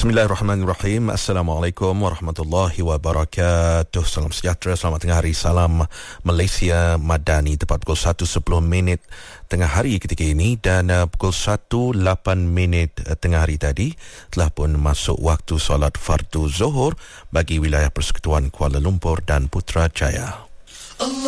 Bismillahirrahmanirrahim. Assalamualaikum warahmatullahi wabarakatuh. Salam sejahtera, selamat tengah hari. Salam Malaysia Madani. Tepat pukul 1.10 tengah hari ketika ini dan pukul 1.08 tengah hari tadi telah pun masuk waktu solat fardu Zuhur bagi wilayah Persekutuan Kuala Lumpur dan Putrajaya.